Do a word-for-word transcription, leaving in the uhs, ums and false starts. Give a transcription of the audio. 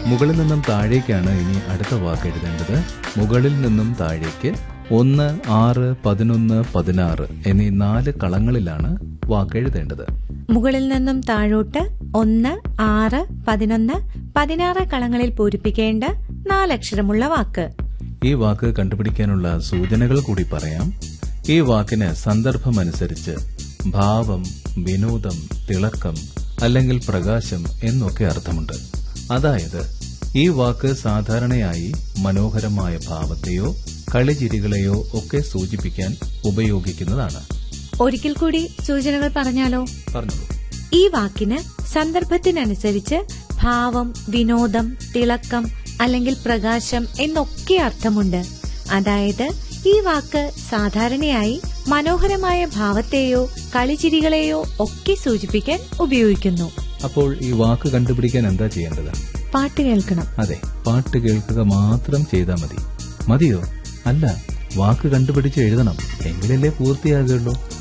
മുകളിൽ നിന്നും താഴേക്കാണ് ഇനി അടുത്ത വാക്ക് എഴുതേണ്ടത്. മുകളിൽ നിന്നും താഴേക്ക് ഒന്ന്, ആറ്, പതിനൊന്ന്, പതിനാറ് എന്നീ നാല് കളങ്ങളിലാണ് വാക്ക് എഴുതേണ്ടത്. മുകളിൽ നിന്നും താഴോട്ട് ഒന്ന്, ആറ്, പതിനൊന്ന്, പതിനാറ് കളങ്ങളിൽ പൂരിപ്പിക്കേണ്ട നാലക്ഷരമുള്ള വാക്ക്. ഈ വാക്ക് കണ്ടുപിടിക്കാനുള്ള സൂചനകൾ കൂടി പറയാം. ഈ വാക്കിന് സന്ദർഭമനുസരിച്ച് ഭാവം, വിനോദം, തിളക്കം അല്ലെങ്കിൽ പ്രകാശം എന്നൊക്കെ അർത്ഥമുണ്ട്. അതായത് ഈ വാക്ക് സാധാരണയായി മനോഹരമായ ഭാവത്തെയോ കളിചിരികളെയോ ഒക്കെ സൂചിപ്പിക്കാൻ ഉപയോഗിക്കുന്നതാണ്. ഒരിക്കൽ കൂടി സൂചനകൾ പറഞ്ഞാലോ? പറഞ്ഞോളൂ. ഈ വാക്കിന് സന്ദർഭത്തിനനുസരിച്ച് ഭാവം, വിനോദം, തിളക്കം അല്ലെങ്കിൽ പ്രകാശം എന്നൊക്കെ അർത്ഥമുണ്ട്. അതായത് ഈ വാക്ക് സാധാരണയായി മനോഹരമായ ഭാവത്തെയോ കളിചിരികളെയോ ഒക്കെ സൂചിപ്പിക്കാൻ ഉപയോഗിക്കുന്നു. അപ്പോൾ ഈ വാക്ക് കണ്ടുപിടിക്കാൻ എന്താ ചെയ്യേണ്ടത്? പാട്ട് കേൾക്കണം. അതെ, പാട്ട് കേൾക്കുക മാത്രം ചെയ്താൽ മതി. മതിയോ? അല്ല, വാക്ക് കണ്ടുപിടിച്ച് എഴുതണം. എങ്കിലല്ലേ പൂർത്തിയാകുള്ളൂ.